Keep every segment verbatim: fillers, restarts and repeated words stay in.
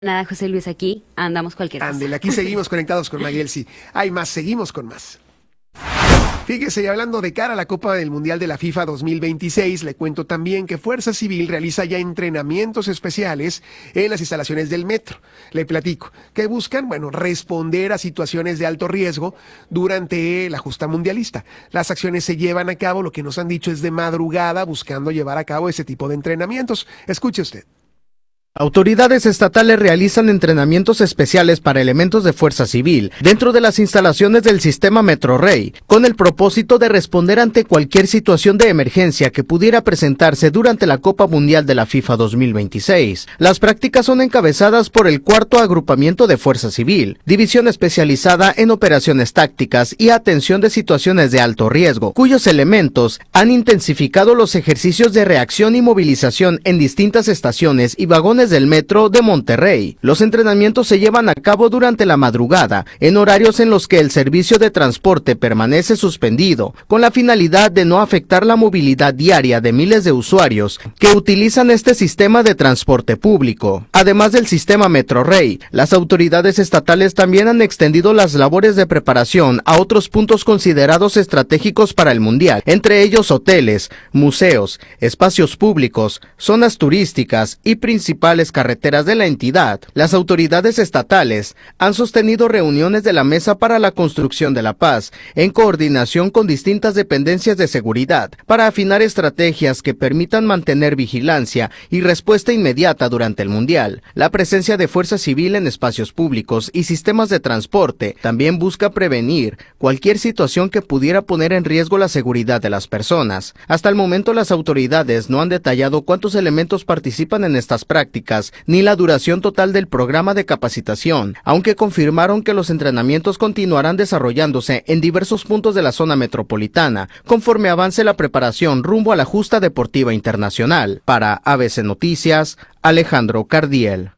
Nada, José Luis, aquí andamos cualquier cosa. Ándele, aquí seguimos conectados con Maguelsi. Hay más, seguimos con más. Fíjese, y hablando de cara a la Copa del Mundial de la FIFA dos mil veintiséis, le cuento también que Fuerza Civil realiza ya entrenamientos especiales en las instalaciones del metro. Le platico, que buscan, bueno, responder a situaciones de alto riesgo durante la justa mundialista. Las acciones se llevan a cabo, lo que nos han dicho es de madrugada, buscando llevar a cabo ese tipo de entrenamientos. Escuche usted. Autoridades estatales realizan entrenamientos especiales para elementos de fuerza civil dentro de las instalaciones del sistema Metrorrey, con el propósito de responder ante cualquier situación de emergencia que pudiera presentarse durante la Copa Mundial de la FIFA dos mil veintiséis. Las prácticas son encabezadas por el cuarto agrupamiento de fuerza civil, división especializada en operaciones tácticas y atención de situaciones de alto riesgo, cuyos elementos han intensificado los ejercicios de reacción y movilización en distintas estaciones y vagones del metro de Monterrey. Los entrenamientos se llevan a cabo durante la madrugada, en horarios en los que el servicio de transporte permanece suspendido, con la finalidad de no afectar la movilidad diaria de miles de usuarios que utilizan este sistema de transporte público. Además del sistema Metrorrey, las autoridades estatales también han extendido las labores de preparación a otros puntos considerados estratégicos para el Mundial, entre ellos hoteles, museos, espacios públicos, zonas turísticas y principales carreteras de la entidad. Las autoridades estatales han sostenido reuniones de la Mesa para la Construcción de la Paz en coordinación con distintas dependencias de seguridad para afinar estrategias que permitan mantener vigilancia y respuesta inmediata durante el Mundial. La presencia de fuerza civil en espacios públicos y sistemas de transporte también busca prevenir cualquier situación que pudiera poner en riesgo la seguridad de las personas. Hasta el momento las autoridades no han detallado cuántos elementos participan en estas prácticas ni la duración total del programa de capacitación, aunque confirmaron que los entrenamientos continuarán desarrollándose en diversos puntos de la zona metropolitana, conforme avance la preparación rumbo a la justa deportiva internacional. Para A B C Noticias, Alejandro Cardiel.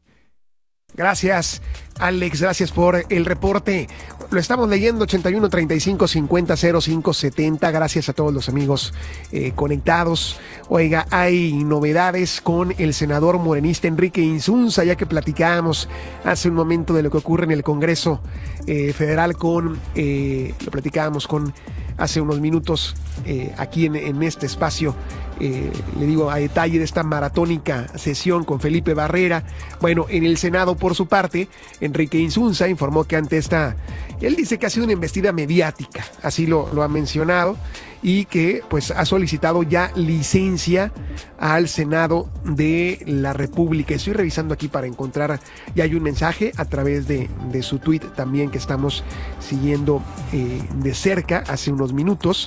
Gracias, Alex, gracias por el reporte. Lo estamos leyendo, ochenta y uno, treinta y cinco, cincuenta, cero cinco, setenta. Gracias a todos los amigos eh, conectados. Oiga, hay novedades con el senador morenista Enrique Insunza, ya que platicábamos hace un momento de lo que ocurre en el Congreso eh, Federal con, eh, lo platicábamos con hace unos minutos eh, aquí en, en este espacio. Eh, le digo a detalle de esta maratónica sesión con Felipe Barrera. Bueno, en el Senado, por su parte, Enrique Insunza informó que ante esta, él dice que ha sido una embestida mediática, así lo, lo ha mencionado, y que pues ha solicitado ya licencia al Senado de la República. Estoy revisando aquí para encontrar, ya hay un mensaje a través de, de su tuit también que estamos siguiendo eh, de cerca hace unos minutos.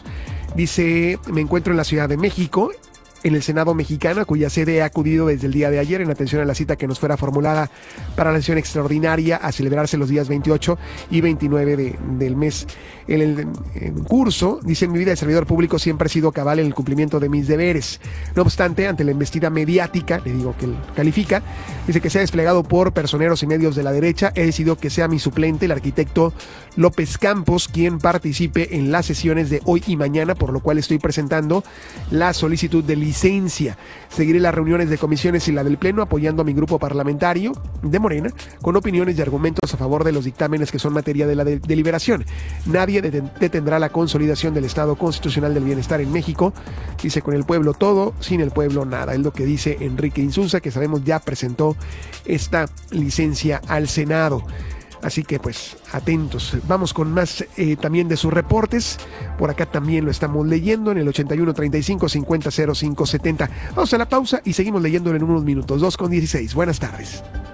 Dice, me encuentro en la Ciudad de México, en el Senado mexicano, a cuya sede he acudido desde el día de ayer en atención a la cita que nos fuera formulada para la sesión extraordinaria a celebrarse los días veintiocho y veintinueve de, del mes. En el en curso, dice, en mi vida de servidor público siempre he sido cabal en el cumplimiento de mis deberes. No obstante, ante la embestida mediática, le digo que él califica, dice que sea desplegado por personeros y medios de la derecha, he decidido que sea mi suplente, el arquitecto López Campos, quien participe en las sesiones de hoy y mañana, por lo cual estoy presentando la solicitud de licencia. Seguiré las reuniones de comisiones y la del Pleno apoyando a mi grupo parlamentario de Morena con opiniones y argumentos a favor de los dictámenes que son materia de la de- deliberación. Nadie deten- detendrá la consolidación del Estado constitucional del bienestar en México. Dice, con el pueblo todo, sin el pueblo nada. Es lo que dice Enrique Insunza, que sabemos ya presentó esta licencia al Senado. Así que pues atentos. Vamos con más eh, también de sus reportes. Por acá también lo estamos leyendo en el ochenta y uno, treinta y cinco, cincuenta, cero cinco, setenta. Vamos a la pausa y seguimos leyéndolo en unos minutos. dos con dieciséis. Buenas tardes.